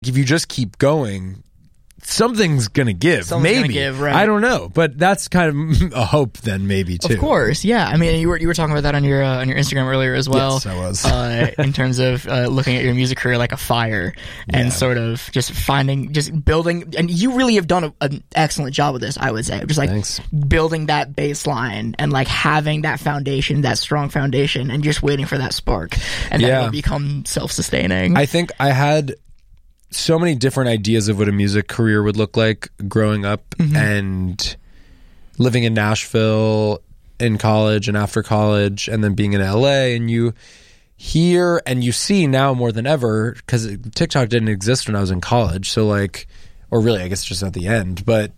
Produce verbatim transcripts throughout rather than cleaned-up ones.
if you just keep going, something's gonna give. Something's maybe gonna give, right. I don't know, but that's kind of a hope then, maybe too. Of course, yeah. I mean, you were you were talking about that on your uh, on your Instagram earlier as well. Yes, I was. uh, in terms of uh, looking at your music career like a fire, and Yeah. sort of just finding, just building, and you really have done a, an excellent job with this. I would say, just like Thanks. building that baseline and like having that foundation, that strong foundation, and just waiting for that spark, and then Yeah. it'll become self-sustaining. I think I had so many different ideas of what a music career would look like growing up, Mm-hmm. and living in Nashville in college and after college, and then being in L A, and you hear and you see now more than ever, because TikTok didn't exist when I was in college, so like, or really I guess just at the end, but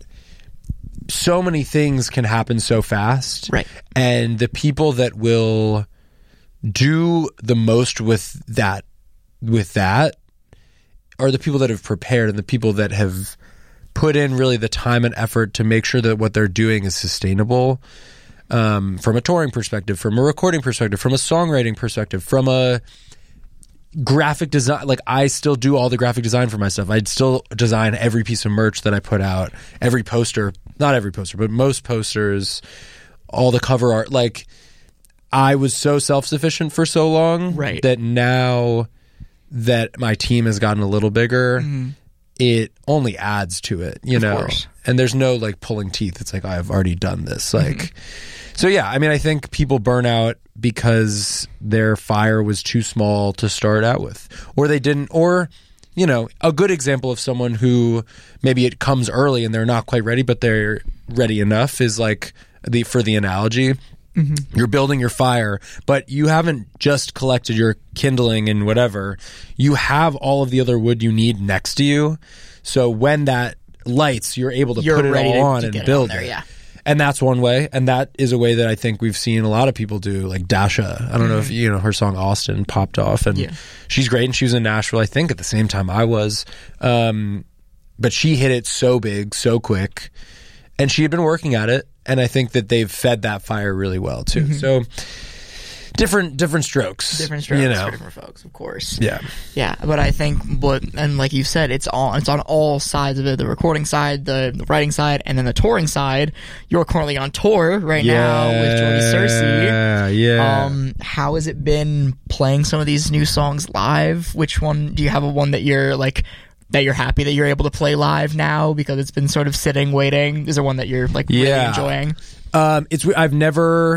so many things can happen so fast, Right. and the people that will do the most with that with that are the people that have prepared, and the people that have put in really the time and effort to make sure that what they're doing is sustainable, um, from a touring perspective, from a recording perspective, from a songwriting perspective, from a graphic design. Like, I still do all the graphic design for my stuff. I'd still design every piece of merch that I put out, every poster, not every poster, but most posters, all the cover art. Like, I was so self-sufficient for so long, Right. that now that my team has gotten a little bigger, Mm-hmm. it only adds to it, you know? course. And there's no like pulling teeth. It's like, I've already done this. Mm-hmm. Like, so yeah, I mean, I think people burn out because their fire was too small to start out with, or they didn't, or, you know, a good example of someone who maybe it comes early and they're not quite ready, but they're ready enough is like the, for the analogy, mm-hmm. you're building your fire, but you haven't just collected your kindling and whatever. You have all of the other wood you need next to you. So when that lights, you're able to You're put it ready all to- on to and get it build on there, it. yeah. And that's one way. And that is a way that I think we've seen a lot of people do, like Dasha. I don't know if, you know, her song Austin popped off, and Yeah. she's great. And she was in Nashville, I think, at the same time I was. Um, but she hit it so big, so quick. And she had been working at it. And I think that they've fed that fire really well too. So different, different strokes, different strokes you know. for different folks, of course. Yeah. Yeah, but I think what, and like you said, it's all it's on all sides of it: the recording side, the, the writing side, and then the touring side. You're currently on tour right now with Jordy Cersei. Yeah, yeah. Um, how has it been playing some of these new songs live? Which one do you have? A one that you're like that you're happy that you're able to play live now because it's been sort of sitting, waiting? Is there one that you're like really Yeah. enjoying? Um, it's I've never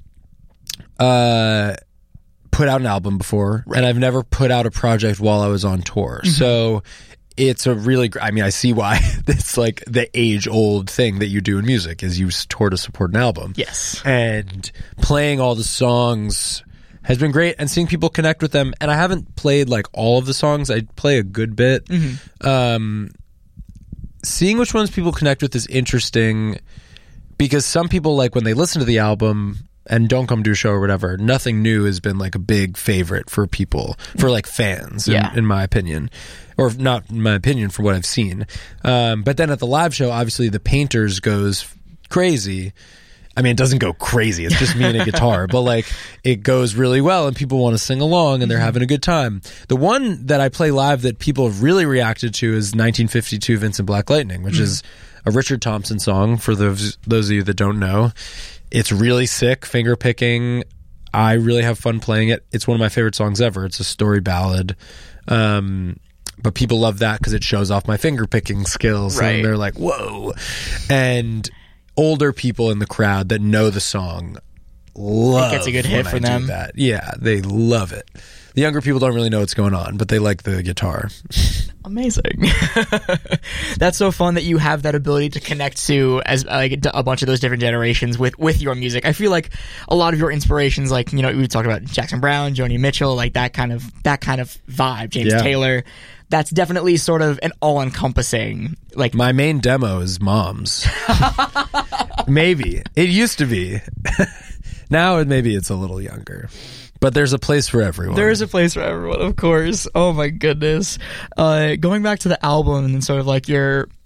uh put out an album before, and I've never put out a project while I was on tour. Mm-hmm. So it's a really gr- I mean, I see why it's like the age old thing that you do in music is you tour to support an album. Yes. And playing all the songs has been great, and seeing people connect with them. And I haven't played like all of the songs. I play a good bit. Mm-hmm. Um, seeing which ones people connect with is interesting, because some people, like, when they listen to the album and don't come to a show or whatever, Nothing New has been like a big favorite for people, for like fans, in, Yeah. in my opinion. Or not in my opinion, from what I've seen. Um, but then at the live show, obviously the Painters goes crazy. I mean, it doesn't go crazy. It's just me and a guitar, but like it goes really well, and people want to sing along, and they're having a good time. The one that I play live that people have really reacted to is nineteen fifty-two Vincent Black Lightning, which mm. is a Richard Thompson song, for those those of you that don't know. It's really sick, finger picking. I really have fun playing it. It's one of my favorite songs ever. It's a story ballad. Um, but people love that because it shows off my finger picking skills. Right. And they're like, whoa. And older people in the crowd that know the song love It gets a good hit when for I do them. that. Yeah, they love it. The younger people don't really know what's going on, but they like the guitar. Amazing. That's so fun that you have that ability to connect to as like a bunch of those different generations with with your music. I feel like a lot of your inspirations, like, you know, we talked about Jackson Browne, Joni Mitchell, like that kind of that kind of vibe, James Yeah. Taylor. That's definitely sort of an all-encompassing, like, My main demo is Moms. Maybe. It used to be. Now it- maybe it's a little younger. But there's a place for everyone. there is a place for everyone, of course. Oh my goodness. Uh, going back to the album and sort of like your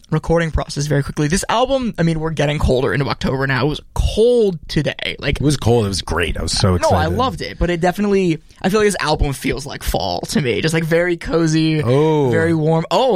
recording process very quickly. This album, I mean, we're getting colder into October now. It was cold today. Like, It was cold. It was great. I was so excited. no, I loved it, but it definitely, I feel like this album feels like fall to me. Just like very cozy, Oh. very warm. Oh,